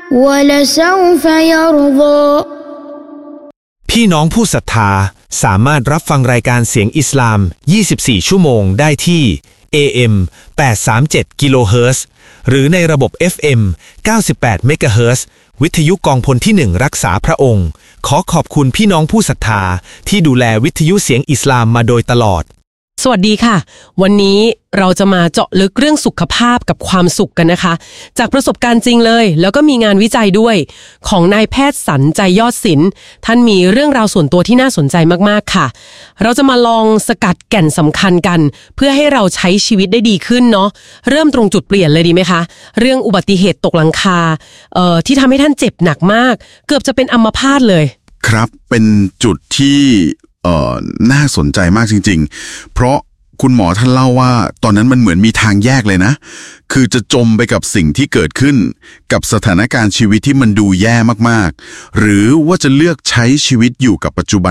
ولسوف يرضى พี่น้องผู้ศรัทธาสามารถรับฟังรายการเสียงอิสลาม24ชั่วโมงได้ที่ AM 837กิโลเฮิรตซ์หรือในระบบ FM 98เมกะเฮิรตซ์วิทยุกองพลที่1รักษาพระองค์ขอขอบคุณพี่น้องผู้ศรัทธาที่ดูแลวิทยุเสียงอิสลามมาโดยตลอดสวัสดีค่ะวันนี้เราจะมาเจาะลึกเรื่องสุขภาพกับความสุขกันนะคะจากประสบการณ์จริงเลยแล้วก็มีงานวิจัยด้วยของนายแพทย์สันใจยอดศิลป์ท่านมีเรื่องราวส่วนตัวที่น่าสนใจมากๆค่ะเราจะมาลองสกัดแก่นสำคัญกันเพื่อให้เราใช้ชีวิตได้ดีขึ้นเนาะเริ่มตรงจุดเปลี่ยนเลยดีไหมคะเรื่องอุบัติเหตุตกหลังคาที่ทำให้ท่านเจ็บหนักมากเกือบจะเป็นอัมพาตเลยครับเป็นจุดที่น่าสนใจมากจริงๆเพราะคุณหมอท่านเล่าว่าตอนนั้นมันเหมือนมีทางแยกเลยนะคือจะจมไปกับสิ่งที่เกิดขึ้นกับสถานการณ์ชีวิตที่มันดูแย่มากๆหรือว่าจะเลือกใช้ชีวิตอยู่กับปัจจุบัน